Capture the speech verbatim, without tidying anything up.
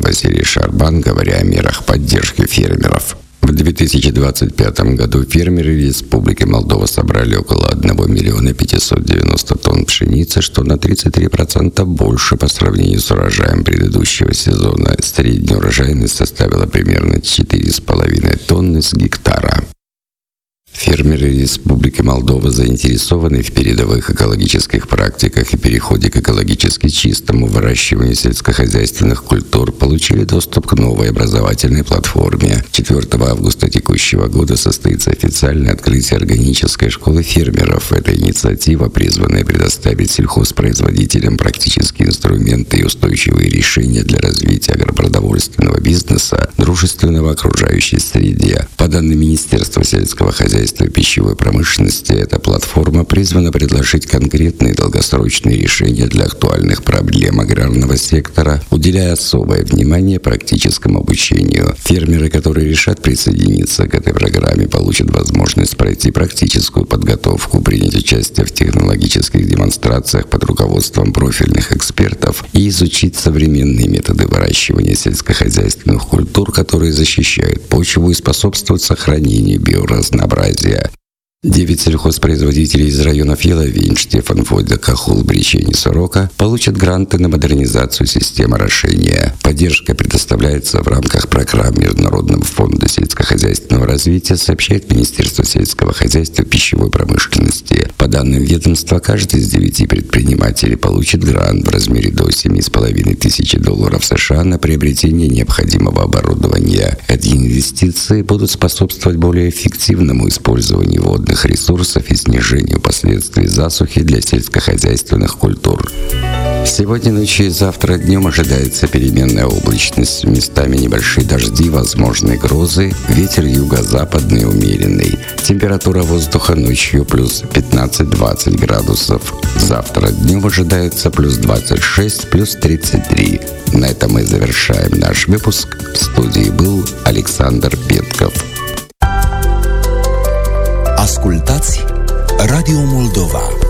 Василий Шарбан, говоря о мерах поддержки фермеров. В две тысячи двадцать пятом году фермеры Республики Молдова собрали около одного миллиона пятисот девяноста тонн пшеницы, что на тридцать три процента больше по сравнению с урожаем предыдущего сезона. Средняя урожайность составила примерно четыре с половиной тонны с гектара. Фермеры Республики Молдова заинтересованы в передовых экологических практиках и переходе к экологически чистому выращиванию сельскохозяйственных культур, получили доступ к новой образовательной платформе. четвёртого августа текущего года состоится официальное открытие органической школы фермеров. Эта инициатива, призванная предоставить сельхозпроизводителям практические инструменты и устойчивые решения для развития агропродовольственного бизнеса, дружественного окружающей среде. По данным Министерства сельского хозяйства и пищевой промышленности, эта платформа призвана предложить конкретные долгосрочные решения для актуальных проблем аграрного сектора, уделяя особое внимание практическому обучению. Фермеры, которые решат присоединиться к этой программе, получат возможность пройти практическую подготовку, принять участие в технологических демонстрациях под руководством профильных экспертов и изучить современные методы выращивания сельскохозяйственных культур, которые защищают почву и способствуют сохранению биоразнообразия. Девять сельхозпроизводителей из районов Еловень, Штефан Фойда, Кахул, Бричень и Сорока получат гранты на модернизацию системы орошения. Поддержка предоставляется в рамках программ Международного фонда сельскохозяйственного развития, сообщает Министерство сельского хозяйства и пищевой промышленности. По данным ведомства, каждый из девяти предпринимателей получит грант в размере до семи с половиной тысячи долларов США на приобретение необходимого оборудования. Эти инвестиции будут способствовать более эффективному использованию водных ресурсов и снижению последствий засухи для сельскохозяйственных культур. Сегодня ночью и завтра днем ожидается переменная облачность, местами небольшие дожди, возможны грозы, ветер юго-западный умеренный. Температура воздуха ночью плюс пятнадцать-двадцать градусов. Завтра днем ожидается плюс двадцать шесть, плюс тридцать три. На этом мы завершаем наш выпуск. В студии был Александр Петков. Ascultați Radio Moldova.